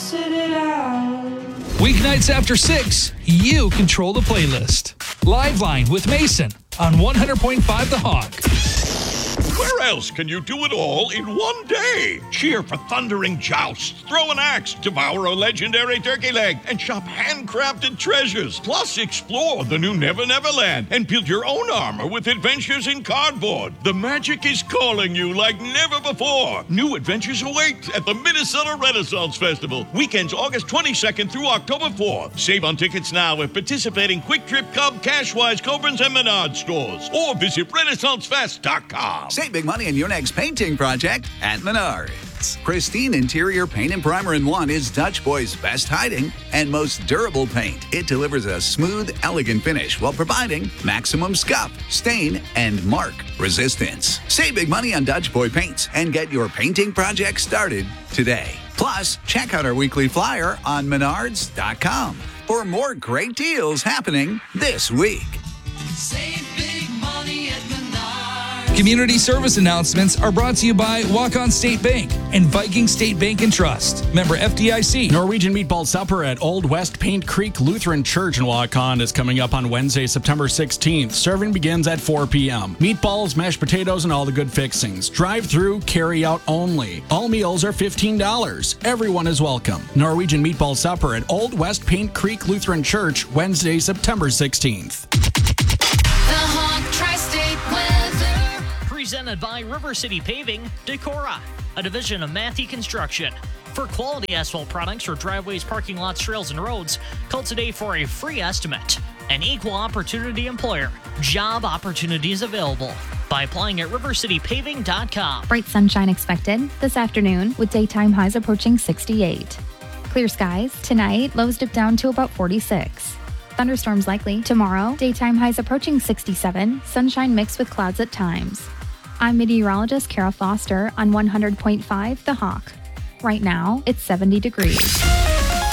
sit it out. Weeknights after 6, you control the playlist. Live Line with Mason on 100.5 The Hawk. Where else can you do it all in one day? Cheer for thundering jousts, throw an axe, devour a legendary turkey leg, and shop handcrafted treasures. Plus, explore the new Never Never Land and build your own armor with adventures in cardboard. The magic is calling you like never before. New adventures await at the Minnesota Renaissance Festival. Weekends August 22nd through October 4th. Save on tickets now at participating Quick Trip, Cub, Cashwise, Cobrins, and Menard stores. Or visit RenaissanceFest.com. Save big money on your next painting project at Menards. Pristine Interior Paint and Primer in One is Dutch Boy's best hiding and most durable paint. It delivers a smooth, elegant finish while providing maximum scuff, stain, and mark resistance. Save big money on Dutch Boy paints and get your painting project started today. Plus, check out our weekly flyer on Menards.com for more great deals happening this week. Save big money at Menards. Community service announcements are brought to you by Walk-On State Bank and Viking State Bank and Trust. Member FDIC. Norwegian Meatball Supper at Old West Paint Creek Lutheran Church in Waukon is coming up on Wednesday, September 16th. Serving begins at 4 p.m. Meatballs, mashed potatoes, and all the good fixings. Drive-through, carry-out only. All meals are $15. Everyone is welcome. Norwegian Meatball Supper at Old West Paint Creek Lutheran Church, Wednesday, September 16th. The Hawk Tri-State Weather. Presented by River City Paving, Decorah, a division of Matthew Construction. For quality asphalt products for driveways, parking lots, trails, and roads, call today for a free estimate. An equal opportunity employer. Job opportunities available by applying at rivercitypaving.com. Bright sunshine expected this afternoon with daytime highs approaching 68. Clear skies tonight, lows dip down to about 46. Thunderstorms likely tomorrow, daytime highs approaching 67, sunshine mixed with clouds at times. I'm meteorologist Kara Foster on 100.5 The Hawk. Right now, it's 70 degrees.